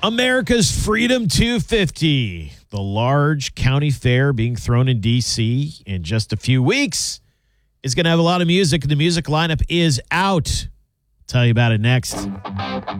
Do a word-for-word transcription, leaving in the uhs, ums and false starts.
America's Freedom two fifty, the large county fair being thrown in D C in just a few weeks, is going to have a lot of music. The music lineup is out. Tell you about it next.